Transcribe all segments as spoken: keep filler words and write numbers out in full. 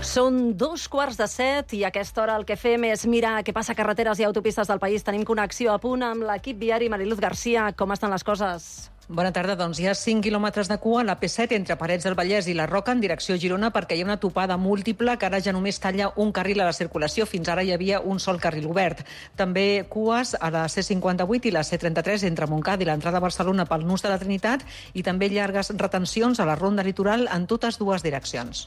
Són dos quarts de set i a aquesta hora el que fem és mirar què passa a carreteres i autopistes del país. Tenim connexió a punt amb l'equip viari. Mariluz Garcia, com estan les coses? Bona tarda. Doncs hi ha cinc quilòmetres de cua a la P set entre Parets del Vallès i la Roca en direcció a Girona perquè hi ha una topada múltiple que ara ja només talla un carril a la circulació. Fins ara hi havia un sol carril obert. També cues a la C cinquanta-vuit i la C trenta-tres entre Montcada i l'entrada a Barcelona pel Nus de la Trinitat i també llargues retencions a la ronda litoral en totes dues direccions.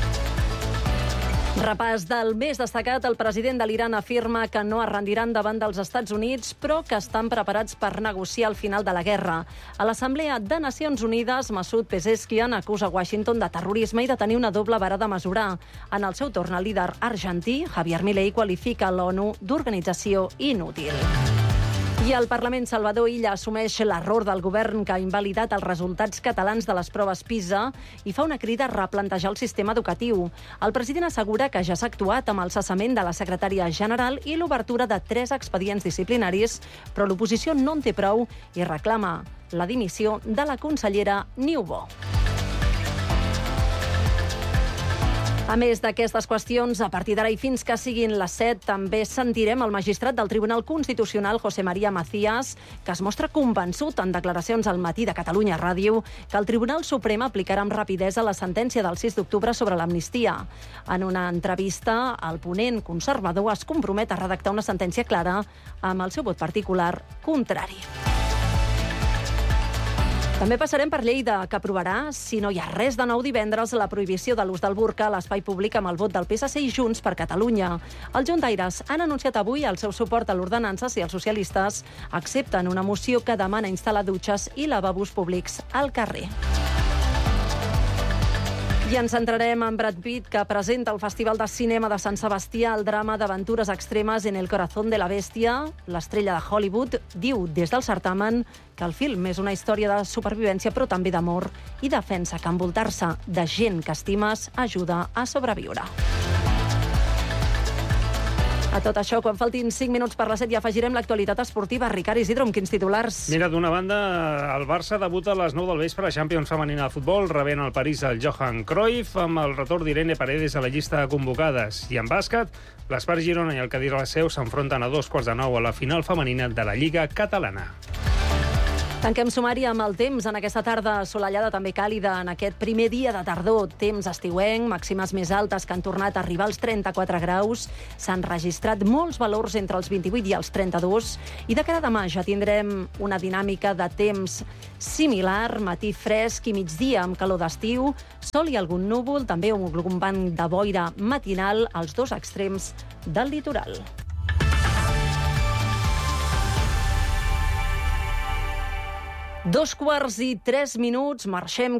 Repàs del més destacat. El president de l'Iran afirma que no es rendiran davant dels Estats Units, però que estan preparats per negociar el final de la guerra. A l'Assemblea de Nacions Unides, Masoud Pezeshkian acusa Washington de terrorisme i de tenir una doble vara de mesurar. En el seu torn, el líder argentí, Javier Milei, qualifica l'ONU d'organització inútil. I el Parlament Salvador Illa assumeix l'error del govern que ha invalidat els resultats catalans de les proves PISA i fa una crida a replantejar el sistema educatiu. El president assegura que ja s'ha actuat amb el cessament de la secretària general i l'obertura de tres expedients disciplinaris, però l'oposició no en té prou i reclama la dimissió de la consellera Niubó. A més d'aquestes qüestions, a partir d'ara i fins que siguin les set, també sentirem el magistrat del Tribunal Constitucional, José María Macías, que es mostra convençut en declaracions al Matí de Catalunya Ràdio que el Tribunal Suprem aplicarà amb rapidesa la sentència del sis d'octubre sobre l'amnistia. En una entrevista, el ponent conservador es compromet a redactar una sentència clara amb el seu vot particular contrari. També passarem per Lleida, que aprovarà, si no hi ha res de nou divendres, la prohibició de l'ús del burca a l'espai públic amb el vot del P S C i Junts per Catalunya. Els juntaires han anunciat avui el seu suport a l'ordenança si els socialistes accepten una moció que demana instal·lar dutxes i lavabos públics al carrer. I ens centrarem en Brad Pitt, que presenta al Festival de Cinema de Sant Sebastià el drama d'aventures extremes en el corazón de la bestia. L'estrella de Hollywood diu des del certamen que el film és una història de supervivència, però també d'amor, i defensa que envoltar-se de gent que estimes ajuda a sobreviure. A tot això, quan faltin cinc minuts per les set, ja afegirem l'actualitat esportiva. Ricard Isidro, amb quins titulars? Mira, d'una banda, el Barça debuta a les nou del vespre a Champions femenina de futbol, rebent al París el Johan Cruyff, amb el retorn d'Irene Paredes a la llista de convocades. I en bàsquet, l'Espart Girona i el Cadí Laseu s'enfronten a dos quarts de nou a la final femenina de la Lliga Catalana. Tanquem sumari amb el temps en aquesta tarda assolellada, també càlida, en aquest primer dia de tardor. Temps estiuenc, màximes més altes que han tornat a arribar als trenta-quatre graus. S'han registrat molts valors entre els vint-i-vuit i els trenta-dos. I de cara a demà ja tindrem una dinàmica de temps similar, matí fresc i migdia amb calor d'estiu, sol i algun núvol, també un banc de boira matinal als dos extrems del litoral. Dos quarts i tres minuts, marxem